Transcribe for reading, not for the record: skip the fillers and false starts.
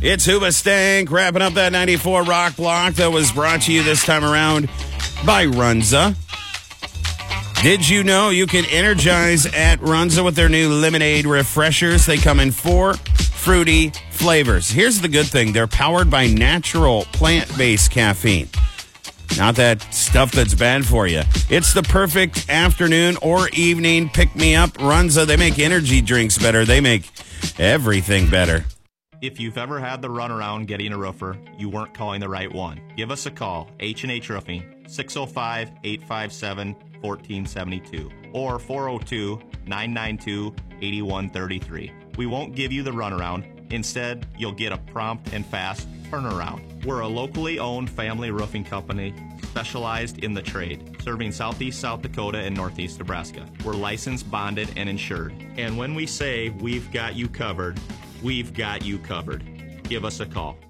It's Hoobastank wrapping up that 94 Rock Block that was brought to you this time around by Runza. Did you know you can energize at Runza with their new lemonade refreshers? They come in 4 fruity flavors. Here's the good thing. They're powered by natural plant-based caffeine. Not that stuff that's bad for you. It's the perfect afternoon or evening pick-me-up. Runza, they make energy drinks better. They make everything better. If you've ever had the runaround getting a roofer, you weren't calling the right one. Give us a call, H&H Roofing, 605-857-1472 or 402-992-8133. We won't give you the runaround. Instead, you'll get a prompt and fast turnaround. We're a locally owned family roofing company specialized in the trade, serving southeast South Dakota and northeast Nebraska. We're licensed, bonded, and insured. And when we say we've got you covered, we've got you covered. Give us a call.